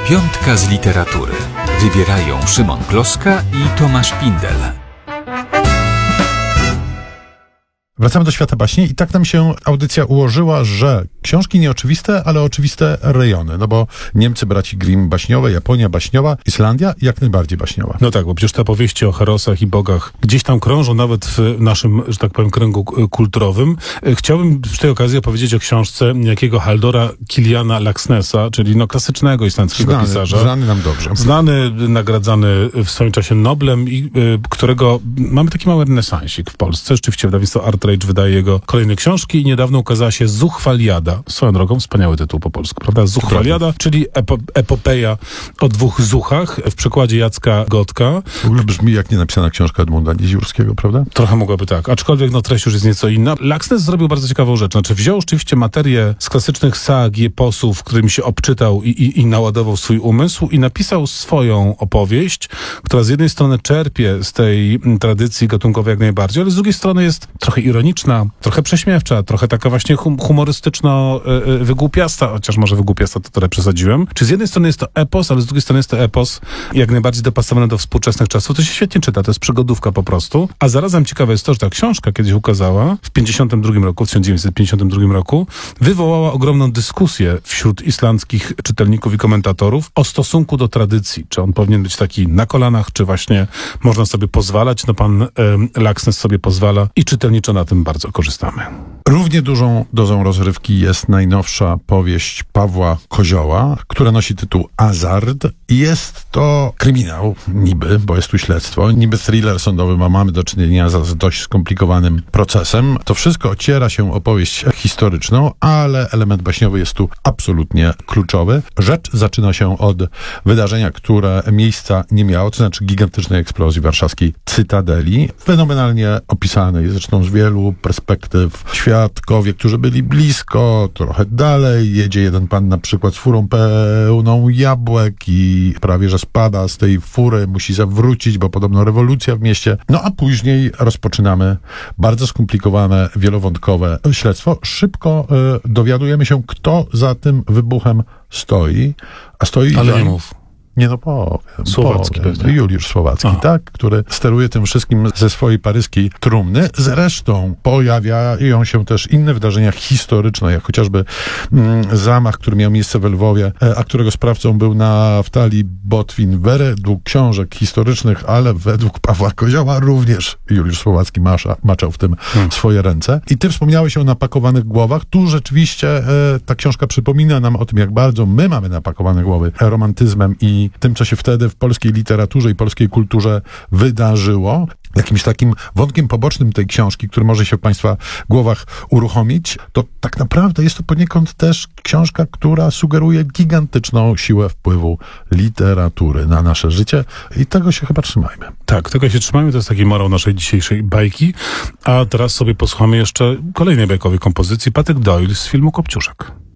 Piątka z literatury. Wybierają Szymon Kloska i Tomasz Pindel. Wracamy do świata baśni i tak nam się audycja ułożyła, że książki nieoczywiste, ale oczywiste rejony. No bo Niemcy, braci Grimm baśniowe, Japonia baśniowa, Islandia jak najbardziej baśniowa. No tak, bo przecież te opowieści o herosach i bogach gdzieś tam krążą nawet w naszym, że tak powiem, kręgu kulturowym. Chciałbym przy tej okazji opowiedzieć o książce niejakiego Haldora Killiana Laxnessa, czyli klasycznego islandzkiego pisarza. Znany nam dobrze. Znany, nagradzany w swoim czasie Noblem i którego mamy taki mały renesansik w Polsce. Rzeczywiście wydawnictwo Artrage wydaje jego kolejne książki i niedawno ukazała się Zuchwaliada. Swoją drogą wspaniały tytuł po polsku, prawda? Zuchwaliada, czyli epopeja o dwóch zuchach w przekładzie Jacka Gotka. W ogóle brzmi jak nienapisana książka Edmunda Nieziórskiego, prawda? Trochę mogłaby tak, aczkolwiek treść już jest nieco inna. Laxness zrobił bardzo ciekawą rzecz. Znaczy wziął rzeczywiście materię z klasycznych sag i eposów, którymi się obczytał i naładował swój umysł i napisał swoją opowieść, która z jednej strony czerpie z tej tradycji gatunkowej jak najbardziej, ale z drugiej strony jest trochę ironiczna, trochę prześmiewcza, trochę taka właśnie humorystyczno-wygłupiasta, chociaż może wygłupiasta to trochę przesadziłem. Czy z jednej strony jest to epos, ale z drugiej strony jest to epos jak najbardziej dopasowany do współczesnych czasów. To się świetnie czyta, to jest przygodówka po prostu. A zarazem ciekawe jest to, że ta książka kiedyś ukazała w 1952 roku, wywołała ogromną dyskusję wśród islandzkich czytelników i komentatorów o stosunku do tradycji. Czy on powinien być taki na kolanach, czy właśnie można sobie pozwalać. No pan Laxness sobie pozwala i czytelniczo na tym bardzo korzystamy. Równie dużą dozą rozrywki jest najnowsza powieść Pawła Kozioła, która nosi tytuł Azard. Jest to kryminał, niby, bo jest tu śledztwo, niby thriller sądowy, a mamy do czynienia z dość skomplikowanym procesem. To wszystko ociera się o powieść historyczną, ale element baśniowy jest tu absolutnie kluczowy. Rzecz zaczyna się od wydarzenia, które miejsca nie miało, to znaczy gigantycznej eksplozji warszawskiej Cytadeli. Fenomenalnie opisanej, zresztą z wielu perspektyw. Świadkowie, którzy byli blisko, trochę dalej. Jedzie jeden pan na przykład z furą pełną jabłek i prawie że spada z tej fury, musi zawrócić, bo podobno rewolucja w mieście. No a później rozpoczynamy bardzo skomplikowane, wielowątkowe śledztwo. Szybko dowiadujemy się, kto za tym wybuchem stoi. A stoi... Ale nie mów. Nie powiem. Słowacki. Juliusz Słowacki, tak? Który steruje tym wszystkim ze swojej paryskiej trumny. Zresztą pojawiają się też inne wydarzenia historyczne, jak chociażby zamach, który miał miejsce w Lwowie, a którego sprawcą był Naftali Botwin. Według książek historycznych, ale według Pawła Kozioła również Juliusz Słowacki maczał w tym swoje ręce. I ty wspomniałeś o napakowanych głowach. Tu rzeczywiście ta książka przypomina nam o tym, jak bardzo my mamy napakowane głowy romantyzmem i tym, co się wtedy w polskiej literaturze i polskiej kulturze wydarzyło. Jakimś takim wątkiem pobocznym tej książki, który może się w Państwa głowach uruchomić, to tak naprawdę jest to poniekąd też książka, która sugeruje gigantyczną siłę wpływu literatury na nasze życie i tego się chyba trzymajmy. Tak, tego się trzymajmy, to jest taki morał naszej dzisiejszej bajki. A teraz sobie posłuchamy jeszcze kolejnej bajkowej kompozycji, Patyk Doyle z filmu Kopciuszek.